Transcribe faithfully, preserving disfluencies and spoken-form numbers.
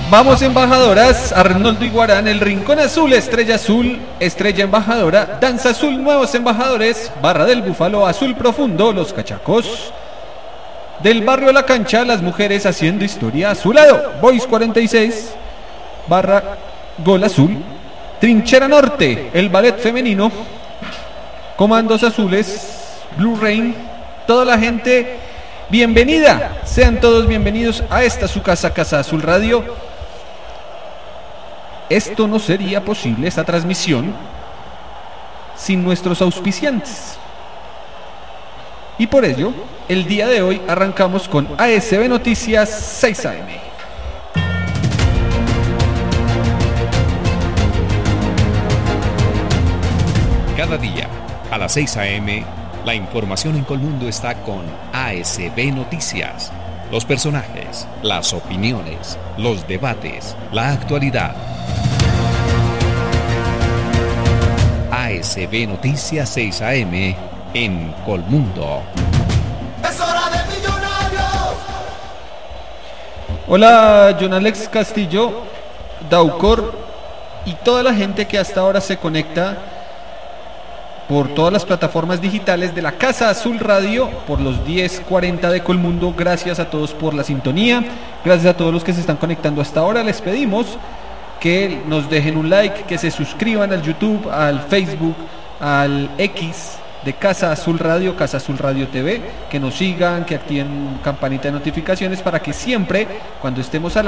Vamos embajadoras, Arnoldo Iguarán, El Rincón Azul, Estrella Azul, Estrella Embajadora, Danza Azul, Nuevos Embajadores, Barra del Búfalo, Azul Profundo, Los Cachacos, del Barrio La Cancha, Las Mujeres Haciendo Historia, Azulado, Boys cuarenta y seis, Barra Gol Azul, Trinchera Norte, el Ballet Femenino, Comandos Azules, Blue Rain, toda la gente, bienvenida, sean todos bienvenidos a esta su casa, Casa Azul Radio. Esto no sería posible, esta transmisión, sin nuestros auspiciantes. Y por ello, el día de hoy arrancamos con A S B Noticias seis A M. Cada día, a las seis A M, la información en Colmundo está con A S B Noticias. Los personajes, las opiniones, los debates, la actualidad. A S B Noticias seis A M en Colmundo. ¡Es hora de Millonarios! Hola, John Alex Castillo, Daucor y toda la gente que hasta ahora se conecta por todas las plataformas digitales de la Casa Azul Radio, por los diez cuarenta de Colmundo. Gracias a todos por la sintonía, gracias a todos los que se están conectando hasta ahora. Les pedimos que nos dejen un like, que se suscriban al YouTube, al Facebook, al X de Casa Azul Radio, Casa Azul Radio T V, que nos sigan, que activen campanita de notificaciones para que siempre, cuando estemos al